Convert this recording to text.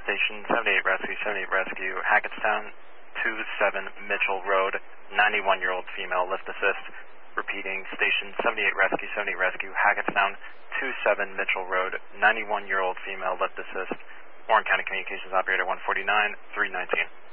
Station 78 Rescue, Hackettstown, 27 Mitchell Road, 91-year-old female, lift assist. Repeating, Station 78 Rescue, Hackettstown, 27 Mitchell Road, 91-year-old female, lift assist. Warren County Communications Operator 149, 319.